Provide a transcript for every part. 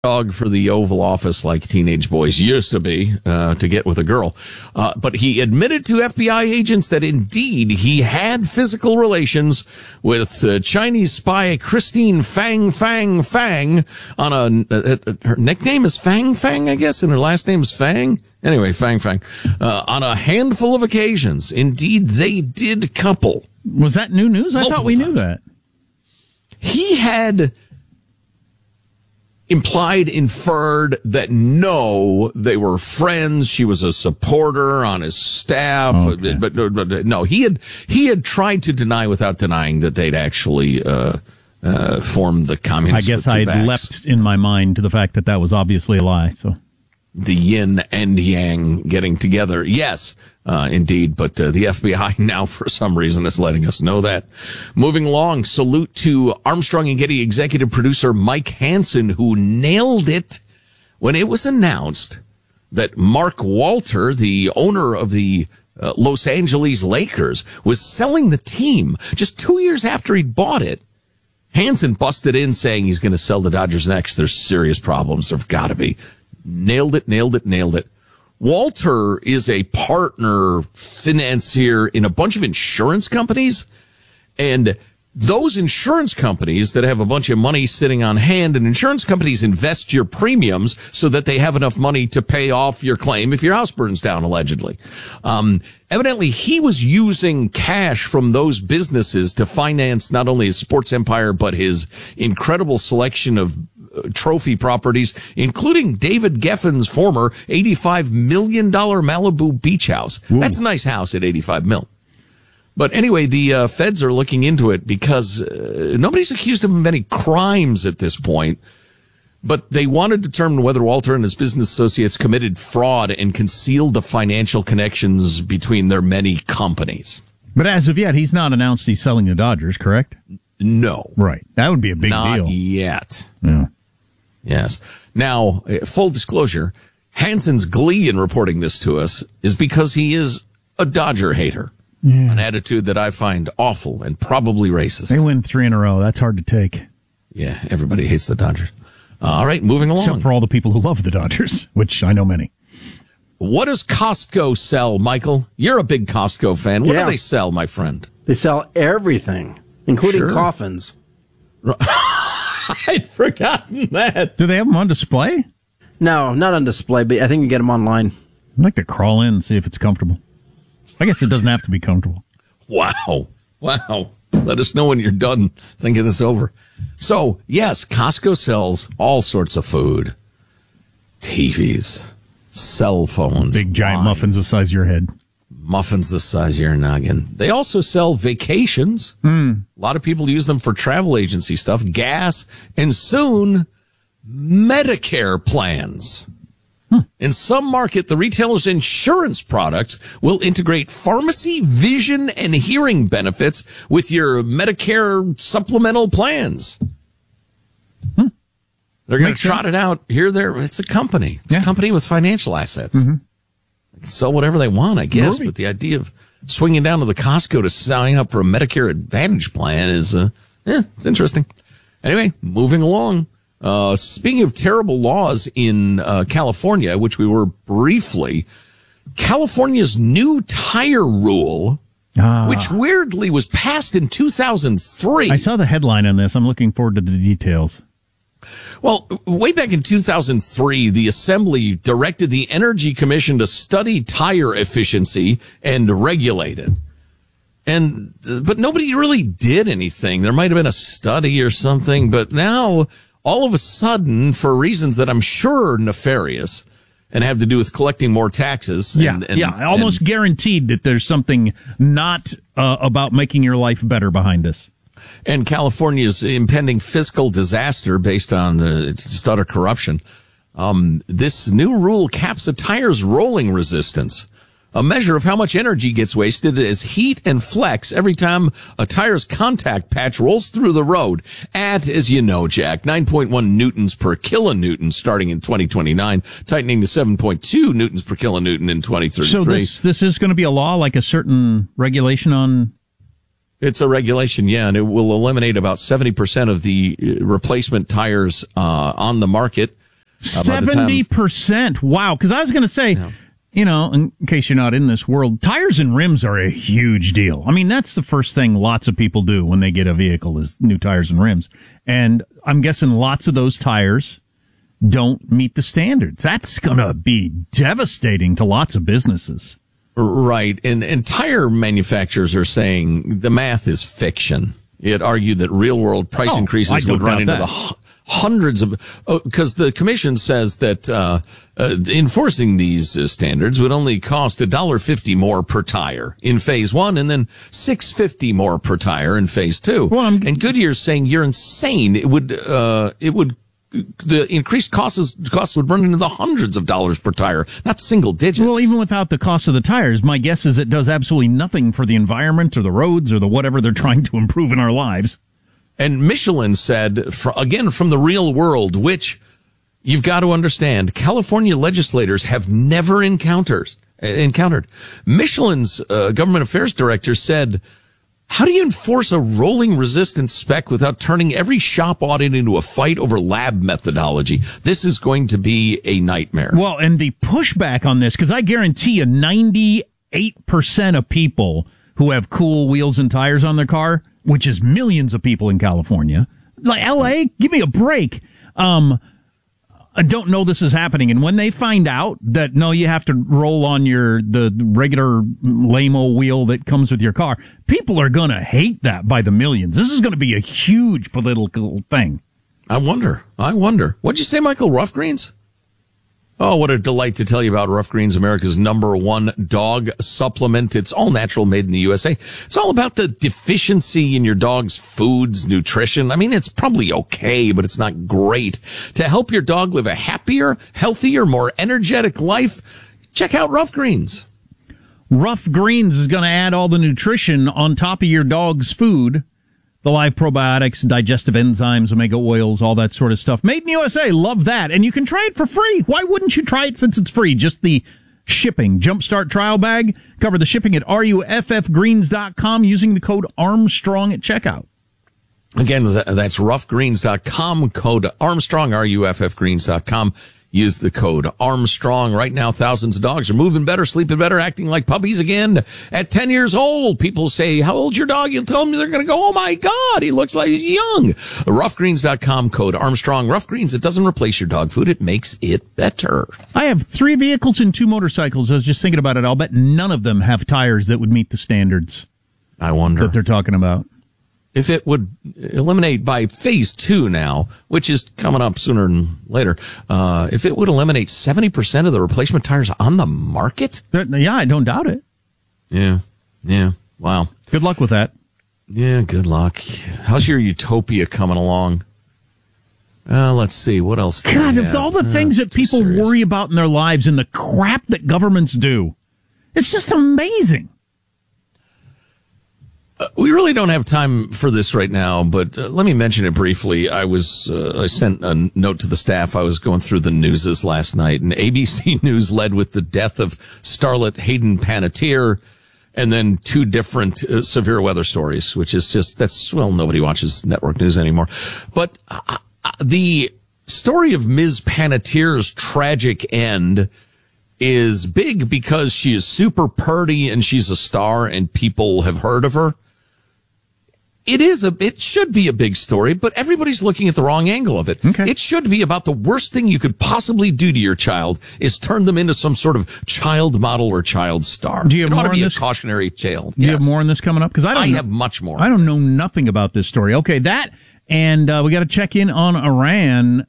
dog for the Oval Office like teenage boys used to be to get with a girl. But he admitted to FBI agents that indeed he had physical relations with Chinese spy Christine Fang on her nickname is Fang, I guess, and her last name is Fang. Anyway, Fang. On a handful of occasions. Indeed, they did couple. Was that new news? I thought we knew that. He had inferred that no, they were friends. She was a supporter on his staff, okay. but no, he had tried to deny without denying that they'd actually formed the communist. I guess I had leapt in my mind to the fact that was obviously a lie. So the yin and yang getting together, yes. Indeed, but the FBI now for some reason is letting us know that. Moving along, salute to Armstrong and Getty executive producer Mike Hansen, who nailed it when it was announced that Mark Walter, the owner of the Los Angeles Lakers, was selling the team just 2 years after he bought it. Hansen busted in saying he's going to sell the Dodgers next. There's serious problems. There've got to be. Nailed it. Walter is a partner financier in a bunch of insurance companies, and those insurance companies that have a bunch of money sitting on hand, and insurance companies invest your premiums so that they have enough money to pay off your claim if your house burns down, allegedly. Evidently, he was using cash from those businesses to finance not only his sports empire, but his incredible selection of trophy properties, including David Geffen's former $85 million Malibu beach house. Ooh. That's a nice house at $85 million. But anyway, the feds are looking into it because nobody's accused him of any crimes at this point. But they want to determine whether Walter and his business associates committed fraud and concealed the financial connections between their many companies. But as of yet, he's not announced he's selling the Dodgers, correct? No. Right. That would be a big deal. Not yet. Yeah. Yes. Now, full disclosure, Hansen's glee in reporting this to us is because he is a Dodger hater. Yeah. An attitude that I find awful and probably racist. They win 3 in a row. That's hard to take. Yeah, everybody hates the Dodgers. All right, moving along. Except for all the people who love the Dodgers, which I know many. What does Costco sell, Michael? You're a big Costco fan. What do they sell, my friend? They sell everything, including coffins. I'd forgotten that. Do they have them on display? No, not on display, but I think you can get them online. I'd like to crawl in and see if it's comfortable. I guess it doesn't have to be comfortable. Wow. Let us know when you're done thinking this over. So, yes, Costco sells all sorts of food. TVs, cell phones. Big giant muffins the size of your head. Muffins the size of your noggin. They also sell vacations. A lot of people use them for travel agency stuff, gas, and soon, Medicare plans. In some market, the retailer's insurance products will integrate pharmacy, vision, and hearing benefits with your Medicare supplemental plans. They're going to trot it out here, there. It's a company. It's a company with financial assets. They can sell whatever they want, I guess. But the idea of swinging down to the Costco to sign up for a Medicare Advantage plan is, it's interesting. Anyway, moving along. Speaking of terrible laws in California, which we were briefly, California's new tire rule, which weirdly was passed in 2003. I saw the headline on this. I'm looking forward to the details. Well, way back in 2003, the Assembly directed the Energy Commission to study tire efficiency and regulate it. But nobody really did anything. There might have been a study or something, but now, all of a sudden, for reasons that I'm sure are nefarious and have to do with collecting more taxes. Almost guaranteed that there's something not about making your life better behind this. And California's impending fiscal disaster based on its utter corruption. This new rule caps a tire's rolling resistance, a measure of how much energy gets wasted as heat and flex every time a tire's contact patch rolls through the road at, as you know, Jack, 9.1 newtons per kilonewton starting in 2029, tightening to 7.2 newtons per kilonewton in 2033. So this is going to be a law, like a certain regulation on... It's a regulation, yeah, and it will eliminate about 70% of the replacement tires on the market 70%. Wow. Because I was going to say, in case you're not in this world, tires and rims are a huge deal. I mean, that's the first thing lots of people do when they get a vehicle is new tires and rims. And I'm guessing lots of those tires don't meet the standards. That's going to be devastating to lots of businesses. Right. And tire manufacturers are saying the math is fiction. It argued that real world price increases would run into the hundreds of, because the commission says that enforcing these standards would only cost $1.50 more per tire in phase one, and then $6.50 more per tire in phase two. Well, and Goodyear's saying you're insane. It would the increased costs would run into the hundreds of dollars per tire, not single digits. Well, even without the cost of the tires, my guess is it does absolutely nothing for the environment or the roads or the whatever they're trying to improve in our lives. And Michelin said, again, from the real world, which you've got to understand, California legislators have never encountered. Michelin's government affairs director said, how do you enforce a rolling resistance spec without turning every shop audit into a fight over lab methodology? This is going to be a nightmare. Well, and the pushback on this, because I guarantee you 98% of people who have cool wheels and tires on their car, which is millions of people in California, like LA, give me a break. I don't know this is happening. And when they find out that, no, you have to roll on the regular lame-o wheel that comes with your car, people are going to hate that by the millions. This is going to be a huge political thing. I wonder. What'd you say, Michael? Rough Greens? Oh, what a delight to tell you about Rough Greens, America's #1 dog supplement. It's all natural, made in the USA. It's all about the deficiency in your dog's foods, nutrition. I mean, it's probably okay, but it's not great. To help your dog live a happier, healthier, more energetic life, check out Rough Greens. Rough Greens is going to add all the nutrition on top of your dog's food. The live probiotics, digestive enzymes, omega oils, all that sort of stuff. Made in the USA. Love that. And you can try it for free. Why wouldn't you try it since it's free? Just the shipping. Jumpstart trial bag. Cover the shipping at ruffgreens.com using the code Armstrong at checkout. Again, that's roughgreens.com, code Armstrong, ruffgreens.com. Use the code Armstrong. Right now, thousands of dogs are moving better, sleeping better, acting like puppies again. At 10 years old, people say, how old's your dog? You'll tell them they're going to go, oh my God, he looks like he's young. Roughgreens.com, code Armstrong. Rough Greens, it doesn't replace your dog food. It makes it better. I have 3 vehicles and 2 motorcycles. I was just thinking about it. I'll bet none of them have tires that would meet the standards. I wonder. That they're talking about. If it would eliminate by phase 2 now, which is coming up sooner than later, if it would eliminate 70% of the replacement tires on the market? Yeah, I don't doubt it. Yeah. Wow. Good luck with that. Yeah, good luck. How's your utopia coming along? Let's see. What else? God, of all the things that people worry about in their lives and the crap that governments do, it's just amazing. We really don't have time for this right now, but let me mention it briefly. I sent a note to the staff. I was going through the newses last night, and ABC News led with the death of starlet Hayden Panettiere, and then 2 different severe weather stories, which is just, nobody watches network news anymore. But the story of Ms. Panettiere's tragic end is big because she is super purty and she's a star and people have heard of her. It should be a big story, but everybody's looking at the wrong angle of it. Okay. It should be about the worst thing you could possibly do to your child is turn them into some sort of child model or child star. Do you have it ought more to be on a this? Cautionary tale. Do you have more on this coming up? Because I have much more. I don't know nothing about this story. Okay, that, and we got to check in on Iran.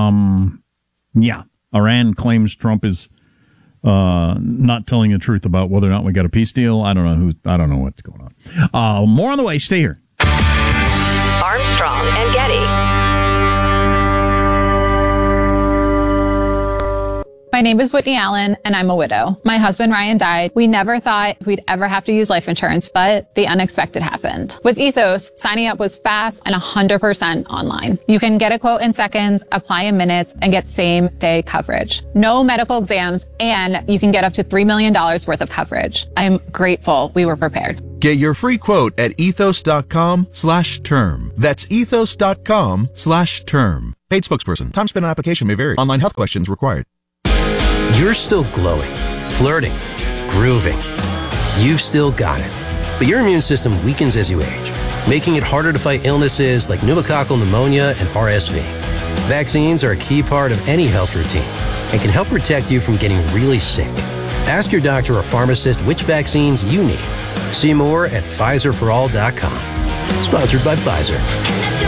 Iran claims Trump is not telling the truth about whether or not we got a peace deal. I don't know what's going on. More on the way. Stay here. Armstrong and Getty. My name is Whitney Allen, and I'm a widow. My husband, Ryan, died. We never thought we'd ever have to use life insurance, but the unexpected happened. With Ethos, signing up was fast and 100% online. You can get a quote in seconds, apply in minutes, and get same-day coverage. No medical exams, and you can get up to $3 million worth of coverage. I'm grateful we were prepared. Get your free quote at ethos.com/term. That's ethos.com/term. Paid spokesperson. Time spent on application may vary. Online health questions required. You're still glowing, flirting, grooving. You've still got it. But your immune system weakens as you age, making it harder to fight illnesses like pneumococcal pneumonia and RSV. Vaccines are a key part of any health routine and can help protect you from getting really sick. Ask your doctor or pharmacist which vaccines you need. See more at PfizerForAll.com. Sponsored by Pfizer.